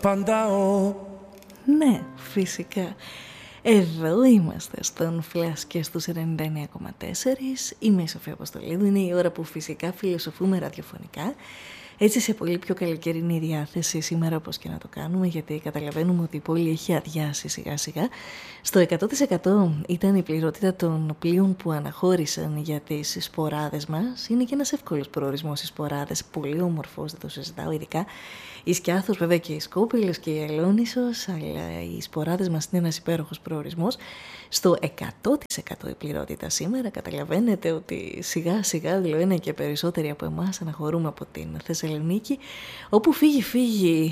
Παντάω. Ναι, φυσικά. Εδώ είμαστε στον Flash και στους 99,4. Είμαι η Σοφία Αποστολίδου. Είναι η ώρα που φυσικά φιλοσοφούμε ραδιοφωνικά. Έτσι σε πολύ πιο καλοκαιρινή διάθεση σήμερα, όπως και να το κάνουμε, γιατί καταλαβαίνουμε ότι η πόλη έχει αδειάσει σιγά σιγά. Στο 100% ήταν η πληρότητα των πλοίων που αναχώρησαν για τις σποράδες μας. Είναι και ένας εύκολος προορισμός οι σποράδες, πολύ όμορφος, δεν το συζητάω, ειδικά η Σκιάθος βέβαια και η Σκόπελος και η Ελόνισσος, αλλά οι σποράδες μας είναι ένας υπέροχος προορισμός. Στο 100% η πληρότητα σήμερα, καταλαβαίνετε ότι σιγά σιγά δηλαδή και περισσότεροι από εμάς αναχωρούμε από την Θεσσαλονίκη, όπου φύγει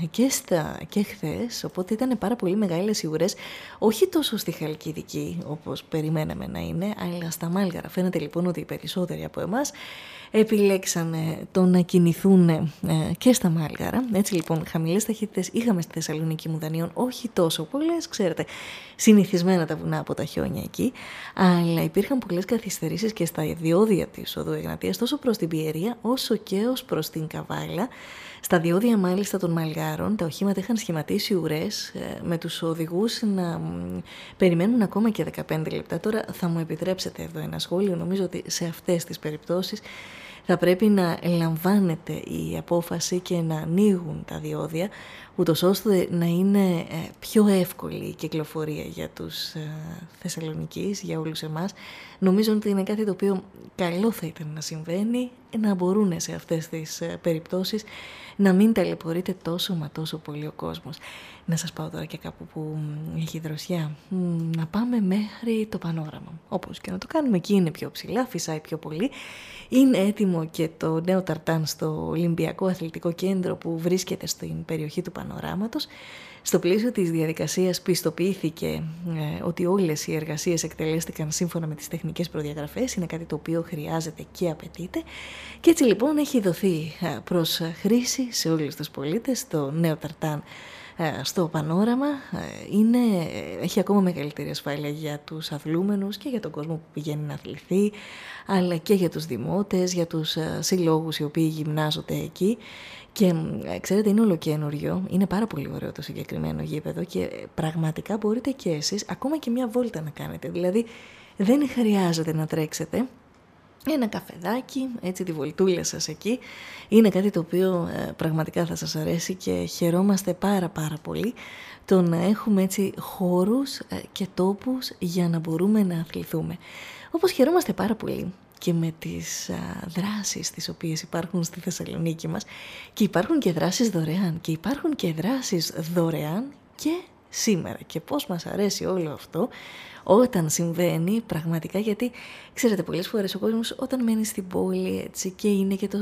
και χθες, οπότε ήταν πάρα πολύ μεγάλες οι ουρές, όχι τόσο στη Χαλκιδική όπως περιμέναμε να είναι, αλλά στα Μάλγαρα. Φαίνεται λοιπόν ότι οι περισσότεροι από εμάς επιλέξανε το να κινηθούν και στα Μάλγαρα. Έτσι λοιπόν χαμηλές ταχύτητες είχαμε στη Θεσσαλονίκη Μουδανίων, όχι τόσο πολλές, ξέρετε, συνηθισμένα τα βουνά από τα χιόνια εκεί, αλλά υπήρχαν πολλές καθυστερήσεις και στα διόδια της οδού Εγνατίας, τόσο προς την Πιερία όσο και ως προς την Καβάλα. Στα διόδια μάλιστα των Μαλγάρων τα οχήματα είχαν σχηματίσει ουρές με τους οδηγούς να περιμένουν ακόμα και 15 λεπτά. Τώρα θα μου επιτρέψετε εδώ ένα σχόλιο. Νομίζω ότι σε αυτές τις περιπτώσεις θα πρέπει να λαμβάνεται η απόφαση και να ανοίγουν τα διόδια, ούτως ώστε να είναι πιο εύκολη η κυκλοφορία για τους Θεσσαλονικείς, για όλους εμάς. Νομίζω ότι είναι κάτι το οποίο καλό θα ήταν να συμβαίνει, να μπορούν σε αυτές τις περιπτώσεις να μην ταλαιπωρείται τόσο μα τόσο πολύ ο κόσμος. Να σας πάω τώρα και κάπου που έχει δροσιά. Να πάμε μέχρι το Πανόραμα. Όπως και να το κάνουμε, εκεί είναι πιο ψηλά, φυσάει πιο πολύ. Είναι έτοιμο και το νέο ταρτάν στο Ολυμπιακό Αθλητικό Κέντρο που βρίσκεται στην περιοχή του Πανοράματος. Στο πλαίσιο της διαδικασίας πιστοποιήθηκε ότι όλες οι εργασίες εκτελέστηκαν σύμφωνα με τις τεχνικές προδιαγραφές. Είναι κάτι το οποίο χρειάζεται και απαιτείται. Και έτσι λοιπόν έχει δοθεί προς χρήση σε όλους τους πολίτες το νέο ταρτάν στο Πανόραμα. Έχει ακόμα μεγαλύτερη ασφάλεια για τους αθλούμενους και για τον κόσμο που πηγαίνει να αθληθεί, αλλά και για τους δημότες, για τους συλλόγους οι οποίοι γυμνάζονται εκεί. Και ξέρετε, είναι ολοκαίνουργιο, είναι πάρα πολύ ωραίο το συγκεκριμένο γήπεδο και πραγματικά μπορείτε και εσείς ακόμα και μια βόλτα να κάνετε. Δηλαδή δεν χρειάζεται να τρέξετε. Ένα καφεδάκι, έτσι τη βολτούλα σας εκεί, είναι κάτι το οποίο πραγματικά θα σας αρέσει και χαιρόμαστε πάρα πολύ το να έχουμε έτσι χώρους και τόπους για να μπορούμε να αθληθούμε. Όπως χαιρόμαστε πάρα πολύ και με τις δράσεις τις οποίες υπάρχουν στη Θεσσαλονίκη μας, και υπάρχουν και δράσεις δωρεάν και υπάρχουν και δράσεις δωρεάν και σήμερα. Και πώς μας αρέσει όλο αυτό όταν συμβαίνει πραγματικά, γιατί ξέρετε πολλές φορές ο κόσμος όταν μένει στην πόλη έτσι και είναι και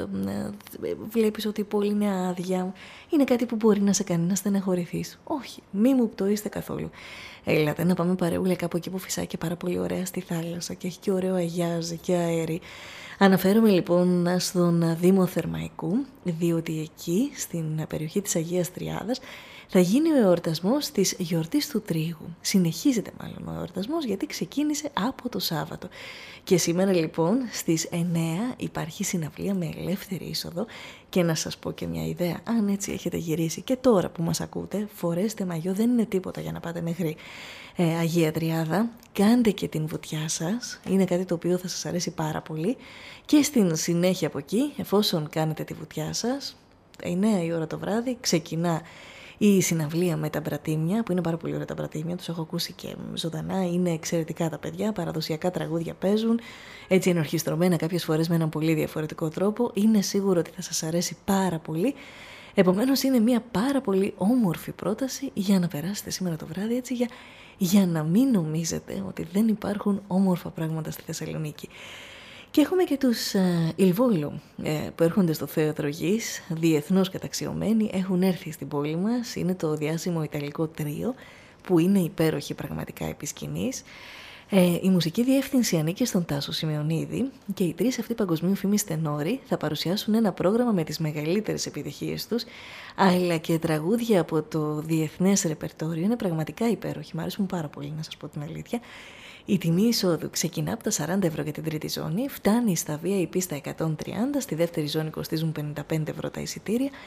βλέπεις ότι η πόλη είναι άδεια, είναι κάτι που μπορεί να σε κάνει να στεναχωρηθείς. Όχι, μη μου πτωείστε καθόλου. Έλατε να πάμε παρεούλα κάπου εκεί που φυσάει και πάρα πολύ ωραία στη θάλασσα και έχει και ωραίο αγιάζ και αέρι. Αναφέρομαι λοιπόν στον Δήμο Θερμαϊκού, διότι εκεί στην περιοχή της Αγίας Τριάδας θα γίνει ο εορτασμός της γιορτής του Τρίγου. Συνεχίζεται μάλλον ο εορτασμός γιατί ξεκίνησε από το Σάββατο. Και σήμερα λοιπόν στις 9 υπάρχει συναυλία με ελεύθερη είσοδο. Και να σας πω και μια ιδέα, αν έτσι έχετε γυρίσει και τώρα που μας ακούτε, φορέστε μαγιό, δεν είναι τίποτα για να πάτε μέχρι Αγία Τριάδα. Κάντε και την βουτιά σας, είναι κάτι το οποίο θα σας αρέσει πάρα πολύ. Και στην συνέχεια από εκεί, εφόσον κάνετε τη βουτιά σας, 9 η ώρα το βράδυ ξεκινά η συναυλία με τα μπρατήμια, που είναι πάρα πολύ ωραία τα μπρατήμια, τους έχω ακούσει και ζωντανά, είναι εξαιρετικά τα παιδιά, παραδοσιακά τραγούδια παίζουν, έτσι ενορχιστρωμένα κάποιες φορές με έναν πολύ διαφορετικό τρόπο, είναι σίγουρο ότι θα σας αρέσει πάρα πολύ. Επομένως είναι μια πάρα πολύ όμορφη πρόταση για να περάσετε σήμερα το βράδυ, έτσι για να μην νομίζετε ότι δεν υπάρχουν όμορφα πράγματα στη Θεσσαλονίκη. Και έχουμε και τους Ιλβόλου που έρχονται στο Θέατρο Γης, διεθνώς καταξιωμένοι, έχουν έρθει στην πόλη μας. Είναι το διάσημο ιταλικό τρίο που είναι υπέροχοι πραγματικά επί σκηνής. Η μουσική διεύθυνση ανήκει στον Τάσο Σημεωνίδη και οι τρεις αυτοί παγκοσμίου φήμης τενόροι θα παρουσιάσουν ένα πρόγραμμα με τις μεγαλύτερες επιτυχίες τους, αλλά και τραγούδια από το διεθνές ρεπερτόριο. Είναι πραγματικά υπέροχοι, μου αρέσουν πάρα πολύ να σας πω την αλήθεια. Η τιμή εισόδου ξεκινά από τα 40 ευρώ για την τρίτη ζώνη, φτάνει στα VIP στα 130, στη δεύτερη ζώνη κοστίζουν 55 ευρώ τα εισιτήρια.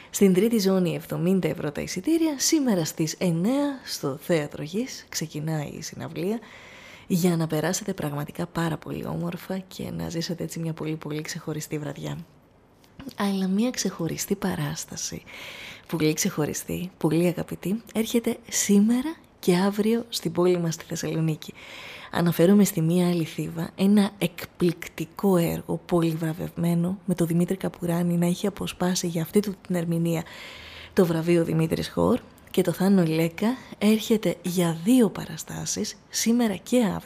Στην τρίτη ζώνη 70 ευρώ τα εισιτήρια. Σήμερα στις 9 στο Θέατρο Γης ξεκινάει η συναυλία για να περάσετε πραγματικά πάρα πολύ όμορφα και να ζήσετε έτσι μια πολύ πολύ ξεχωριστή βραδιά. Αλλά μια ξεχωριστή παράσταση, πολύ ξεχωριστή, πολύ αγαπητή, έρχεται σήμερα και αύριο στην πόλη μας στη Θεσσαλονίκη. Αναφέρομαι στη Μία Αληθίβα, ένα εκπληκτικό έργο, πολύ βραβευμένο, με τον Δημήτρη Καπουράνη να έχει αποσπάσει για αυτή του την ερμηνεία το βραβείο Δημήτρης Χορ, και το Θάνο Λέκα. Έρχεται για 2 παραστάσεις, σήμερα και αύριο.